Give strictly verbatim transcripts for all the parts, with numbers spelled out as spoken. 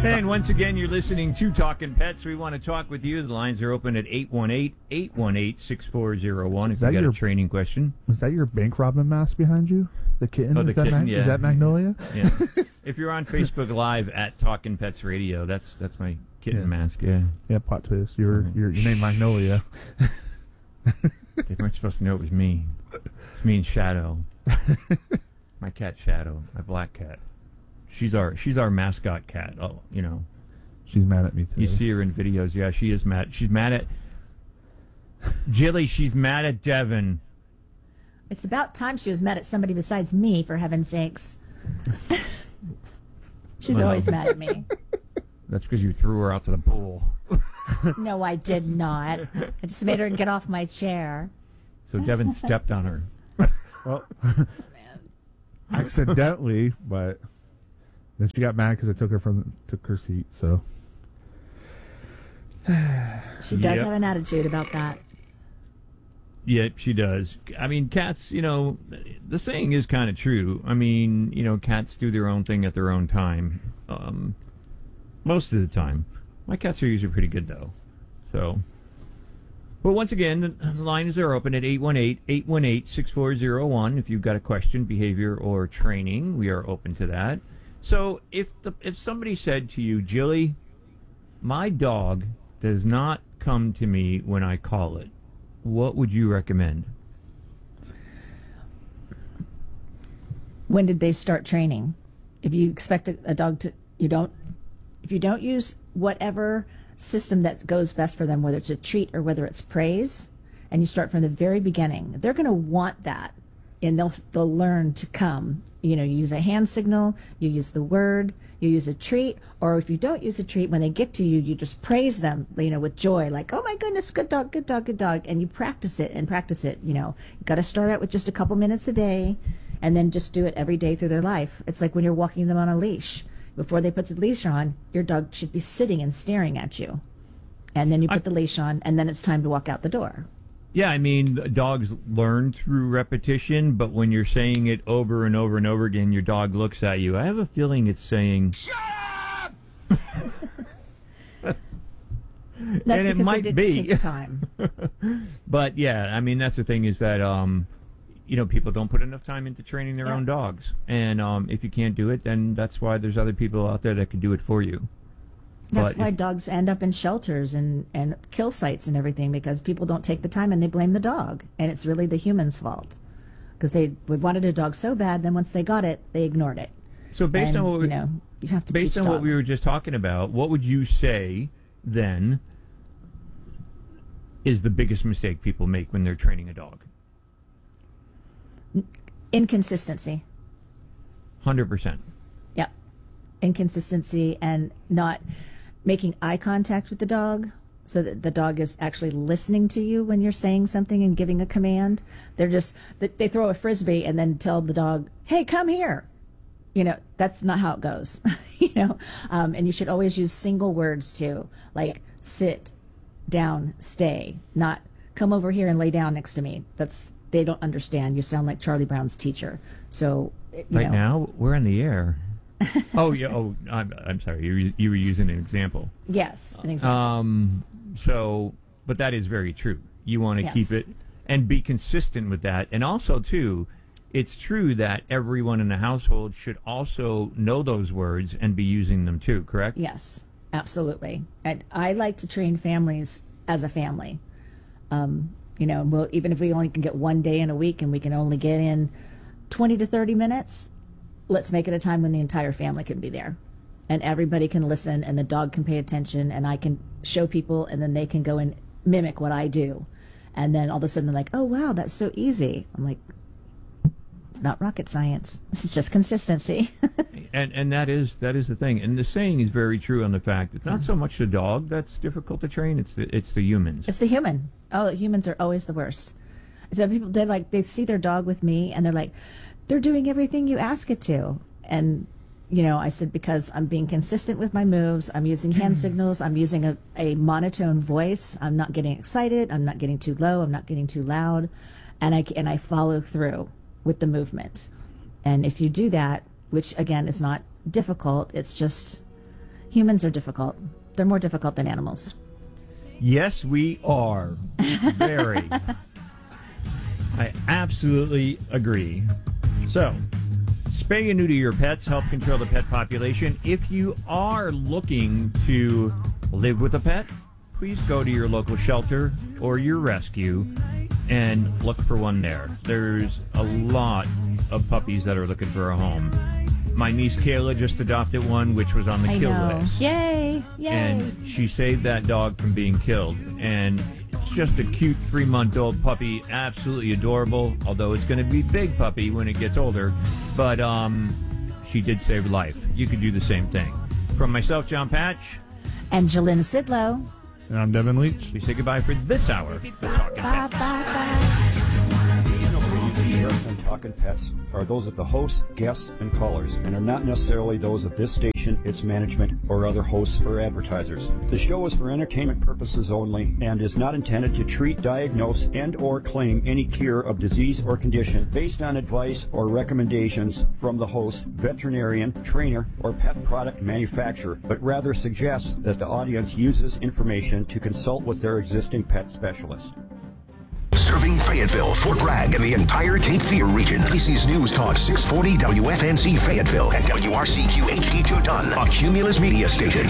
And once again, you're listening to Talking Pets. We want to talk with you. The lines are open at eight one eight, eight one eight, six four zero one if you got your, a training question. Is that your bank robbing mask behind you? The kitten? Oh, the is, that kitten, Mag- yeah. is that Magnolia? Yeah. If you're on Facebook Live at Talking Pets Radio, that's that's my kitten yeah. mask, yeah. Yeah, plot twist. You're, Mm-hmm. you're, your name Magnolia. They weren't supposed to know it was me. It's me and Shadow. My cat Shadow, my black cat. She's our she's our mascot cat. Oh, you know. She's mad at me today. You see her in videos. Yeah, she is mad. She's mad at Jilly. She's mad at Devin. It's about time she was mad at somebody besides me, for heaven's sakes. She's Well, always mad at me. That's because you threw her out to the pool. No, I did not. I just made her get off my chair. So Devin stepped on her. Well, accidentally, but then she got mad because I took her from took her seat. So She does Yep. have an attitude about that. Yeah, she does. I mean, cats, you know, the saying is kind of true. I mean, you know, cats do their own thing at their own time. Um, most of the time. My cats are usually pretty good, though. So, but once again, the lines are open at eight one eight, eight one eight, six four zero one. If you've got a question, behavior, or training, we are open to that. So, if the if somebody said to you, Jilly, my dog does not come to me when I call it, what would you recommend? When did they start training? If you expect a, a dog to, you don't, if you don't use whatever system that goes best for them, whether it's a treat or whether it's praise, and you start from the very beginning, they're going to want that, and they'll they'll learn to come. You know, you use a hand signal, you use the word, you use a treat, or if you don't use a treat, when they get to you, you just praise them, you know, with joy, like, oh my goodness, good dog, good dog, good dog, and you practice it and practice it. You know, you got to start out with just a couple minutes a day, and then just do it every day through their life. It's like when you're walking them on a leash. Before they put the leash on, your dog should be sitting and staring at you, and then you put I, the leash on, and then it's time to walk out the door. Yeah, I mean, dogs learn through repetition, but when you're saying it over and over and over again, your dog looks at you. I have a feeling it's saying, shut up! That's and because it might they didn't be. take the time. But, yeah, I mean, that's the thing is that, um, you know, people don't put enough time into training their yeah. own dogs. And um, if you can't do it, then that's why there's other people out there that can do it for you. That's but why if, dogs end up in shelters and, and kill sites and everything, because people don't take the time and they blame the dog. And it's really the human's fault. Because they wanted a dog so bad, then once they got it, they ignored it. So based and, on what we, you know, you have to based teach on dog. what we were just talking about, what would you say then is the biggest mistake people make when they're training a dog? Inconsistency. one hundred percent. Yep. Inconsistency and not making eye contact with the dog so that the dog is actually listening to you when you're saying something and giving a command. They're just, they throw a frisbee and then tell the dog, hey, come here. You know, that's not how it goes. you know, um, and you should always use single words too, like sit, down, stay, not come over here and lay down next to me. That's, they don't understand. You sound like Charlie Brown's teacher. So, you right know. now, we're in the air. oh, yeah. Oh, I'm, I'm sorry. You, you were using an example. Yes, an example. Um, so, but that is very true. You want to Yes. keep it and be consistent with that. And also, too, it's true that everyone in the household should also know those words and be using them, too, correct? Yes, absolutely. And I like to train families as a family. Um, you know, we'll, even if we only can get one day in a week and we can only get in twenty to thirty minutes, let's make it a time when the entire family can be there. And everybody can listen and the dog can pay attention and I can show people and then they can go and mimic what I do. And then all of a sudden they're like, oh, wow, that's so easy. I'm like, it's not rocket science. It's just consistency. and and that is that is the thing. And the saying is very true on the fact it's not so much the dog that's difficult to train, it's the, it's the humans. It's the human. Oh, humans are always the worst. So people, they like, they see their dog with me and they're like, they're doing everything you ask it to. And, you know, I said, because I'm being consistent with my moves, I'm using hand signals, I'm using a, a monotone voice, I'm not getting excited, I'm not getting too low, I'm not getting too loud, and I, and I follow through with the movement. And if you do that, which again is not difficult, it's just, Humans are difficult. They're more difficult than animals. Yes, we are. Very. I absolutely agree. So, spay and neuter your pets. Help control the pet population. If you are looking to live with a pet, please go to your local shelter or your rescue and look for one there. There's a lot of puppies that are looking for a home. My niece Kayla just adopted one, which was on the I kill know. list. Yay! Yay! And she saved that dog from being killed. And it's just a cute three-month-old puppy, absolutely adorable, although it's going to be big puppy when it gets older. But um, she did save life. You could do the same thing. From myself, John Patch. And Jalynn Sidlow. And I'm Devin Leach. We say goodbye for this hour. of Talking Bye, Pets. bye, bye. And Talking Pets are those of the hosts, guests, and callers, and are not necessarily those of this station, its management, or other hosts or advertisers. The show is for entertainment purposes only and is not intended to treat, diagnose, and or claim any cure of disease or condition based on advice or recommendations from the host, veterinarian, trainer, or pet product manufacturer, but rather suggests that the audience uses information to consult with their existing pet specialist. Serving Fayetteville, Fort Bragg, and the entire Cape Fear region. This is News Talk six forty W F N C Fayetteville and W R C Q H D two Dunn, a Cumulus media station.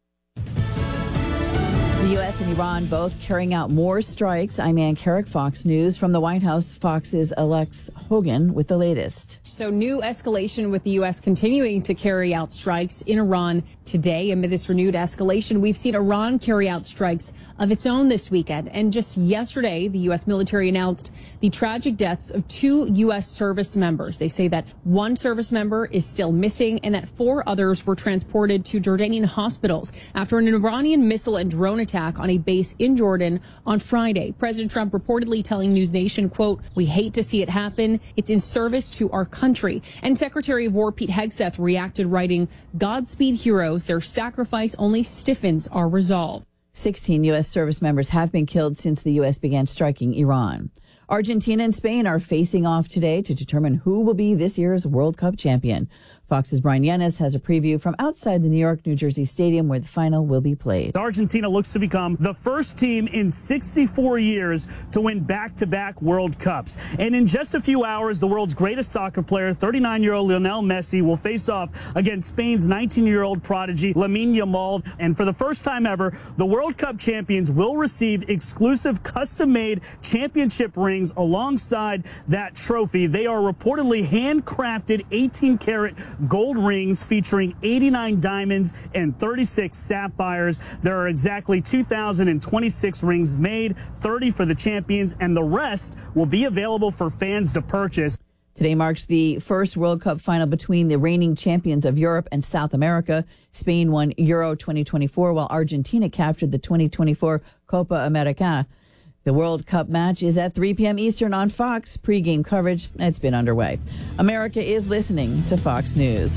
The U S and Iran both carrying out more strikes. I'm Ann Carrick, Fox News. From the White House, Fox's Alex Hogan with the latest. So new escalation with the U S continuing to carry out strikes in Iran today. Amid this renewed escalation, we've seen Iran carry out strikes of its own this weekend. And just yesterday, the U S military announced the tragic deaths of two U S service members. They say that one service member is still missing and that four others were transported to Jordanian hospitals after an Iranian missile and drone attack on a base in Jordan on Friday. President Trump reportedly telling News Nation, quote, "We hate to see it happen. It's in service to our country." And Secretary of War Pete Hegseth reacted, writing, "Godspeed heroes. Their sacrifice only stiffens our resolve." sixteen U S service members have been killed since the U S began striking Iran. Argentina and Spain are facing off today to determine who will be this year's World Cup champion. Fox's Brian Yanis has a preview from outside the New York, New Jersey stadium where the final will be played. Argentina looks to become the first team in sixty-four years to win back-to-back World Cups. And in just a few hours, the world's greatest soccer player, thirty-nine-year-old Lionel Messi, will face off against Spain's nineteen-year-old prodigy, Lamine Yamal. And for the first time ever, the World Cup champions will receive exclusive custom-made championship rings alongside that trophy. They are reportedly handcrafted eighteen-karat gold rings featuring eighty-nine diamonds and thirty-six sapphires. There are exactly two thousand twenty-six rings made, thirty for the champions, and the rest will be available for fans to purchase. Today marks the first World Cup final between the reigning champions of Europe and South America. Spain won Euro twenty twenty-four, while Argentina captured the twenty twenty-four Copa Americana. The World Cup match is at three p.m. Eastern on Fox. Pre-game coverage, it's been underway. America is listening to Fox News.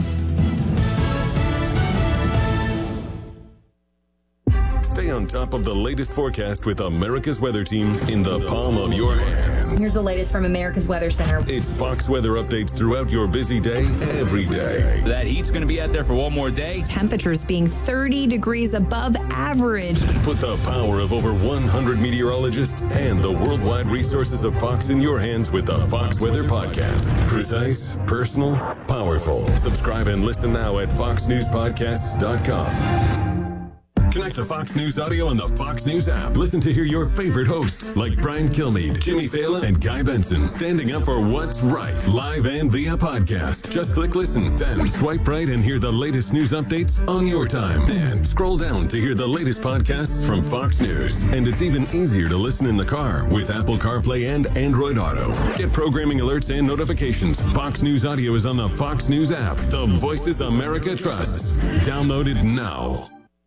Stay on top of the latest forecast with America's Weather Team in the palm of your hands. Here's the latest from America's Weather Center. It's Fox weather updates throughout your busy day, every day. That heat's going to be out there for one more day. Temperatures being thirty degrees above average. Put the power of over one hundred meteorologists and the worldwide resources of Fox in your hands with the Fox Weather Podcast. Precise, personal, powerful. Subscribe and listen now at fox news podcasts dot com. Connect to Fox News Audio on the Fox News app. Listen to hear your favorite hosts like Brian Kilmeade, Jimmy Fallon, and Guy Benson standing up for what's right, live and via podcast. Just click listen, then swipe right and hear the latest news updates on your time. And scroll down to hear the latest podcasts from Fox News. And it's even easier to listen in the car with Apple CarPlay and Android Auto. Get programming alerts and notifications. Fox News Audio is on the Fox News app. The voices America trusts. Download it now.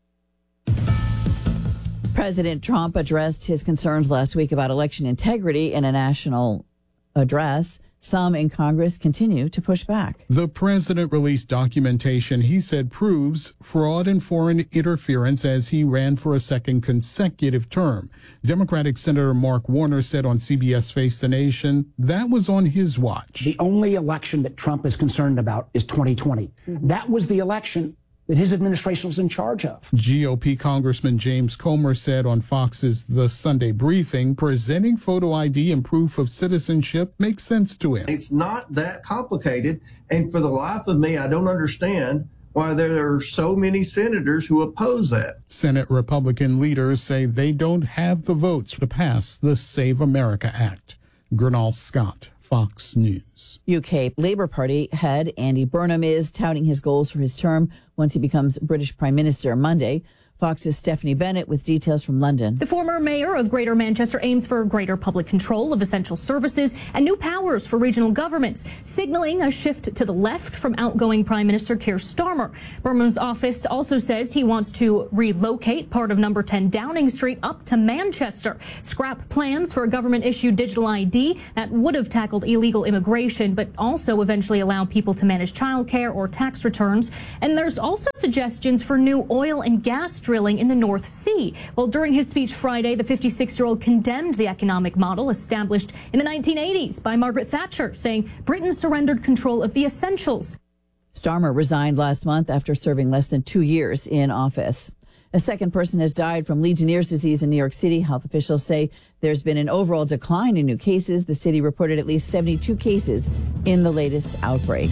President Trump addressed his concerns last week about election integrity in a national address. Some in Congress continue to push back. The president released documentation he said proves fraud and foreign interference as he ran for a second consecutive term. Democratic Senator Mark Warner said on C B S Face the Nation that was on his watch. The only election that Trump is concerned about is twenty twenty. Mm-hmm. That was the election that his administration was in charge of. G O P Congressman James Comer said on Fox's The Sunday Briefing, presenting photo I D and proof of citizenship makes sense to him. It's not that complicated, and for the life of me, I don't understand why there are so many senators who oppose that. Senate Republican leaders say they don't have the votes to pass the Save America Act. Gernal Scott, Fox News. U K Labour Party head Andy Burnham is touting his goals for his term once he becomes British Prime Minister Monday. Fox's Stephanie Bennett with details from London. The former mayor of Greater Manchester aims for greater public control of essential services and new powers for regional governments, signaling a shift to the left from outgoing Prime Minister Keir Starmer. Burnham's office also says he wants to relocate part of number ten Downing Street up to Manchester, scrap plans for a government-issued digital I D that would have tackled illegal immigration, but also eventually allow people to manage childcare or tax returns. And there's also suggestions for new oil and gas drilling in the North Sea. Well, during his speech Friday, the fifty-six-year-old condemned the economic model established in the nineteen eighties by Margaret Thatcher, saying Britain surrendered control of the essentials. Starmer resigned last month after serving less than two years in office. A second person has died from Legionnaire's disease in New York City. Health officials say there's been an overall decline in new cases. The city reported at least seventy-two cases in the latest outbreak.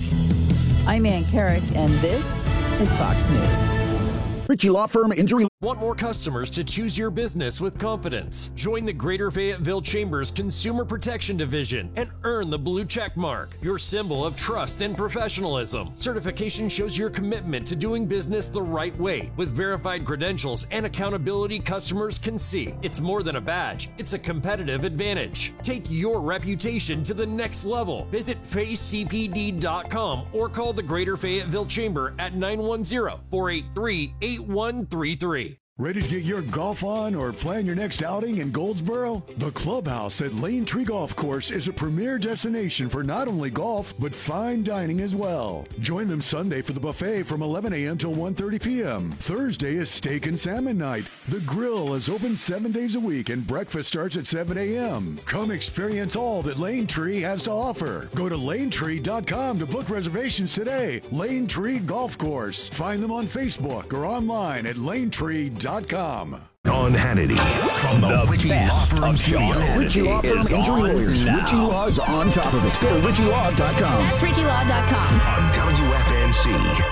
I'm Ann Carrick, and this is Fox News. Ritchie Law Firm Injury. Want more customers to choose your business with confidence? Join the Greater Fayetteville Chamber's Consumer Protection Division and earn the blue check mark, your symbol of trust and professionalism. Certification shows your commitment to doing business the right way with verified credentials and accountability customers can see. It's more than a badge, it's a competitive advantage. Take your reputation to the next level. Visit Fay C P D dot com or call the Greater Fayetteville Chamber at nine one zero, four eight three, eight one three three. Ready to get your golf on or plan your next outing in Goldsboro? The Clubhouse at Lane Tree Golf Course is a premier destination for not only golf, but fine dining as well. Join them Sunday for the buffet from eleven a.m. till one thirty p.m. Thursday is steak and salmon night. The grill is open seven days a week and breakfast starts at seven a.m. Come experience all that Lane Tree has to offer. Go to lane tree dot com to book reservations today. Lane Tree Golf Course. Find them on Facebook or online at lane tree dot com. On Hannity, from the, the Ritchie Law Firm studio. Ritchie Law Firm Injury Lawyers. Now. Ritchie Law's on top of it. Go to ritchie law dot com. That's ritchie law dot com. On W F N C.